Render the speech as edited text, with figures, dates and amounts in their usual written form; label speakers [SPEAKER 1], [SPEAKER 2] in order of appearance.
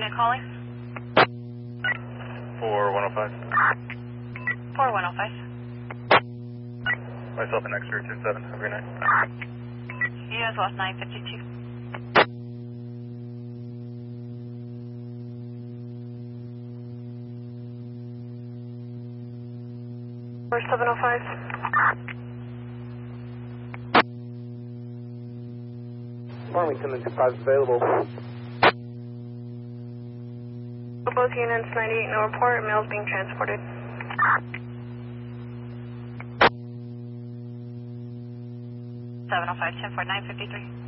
[SPEAKER 1] unit calling?
[SPEAKER 2] 4105.
[SPEAKER 1] 4105.
[SPEAKER 2] Myself and Exeter 27. Have a great night.
[SPEAKER 1] You as well as 952.
[SPEAKER 3] For 705.
[SPEAKER 4] Farmington and 25 available.
[SPEAKER 3] Both units 98, no report. Mail's being transported.
[SPEAKER 1] 705, 10 for 953.